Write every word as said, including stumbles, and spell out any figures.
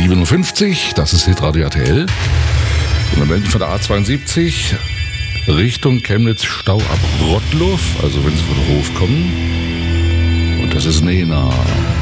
siebenundfünfzig, das ist Hitradio R T L. Und dann von der A zweiundsiebzig Richtung Chemnitz Stau ab Rottluff, also wenn Sie von Hof kommen. Und das ist Nena.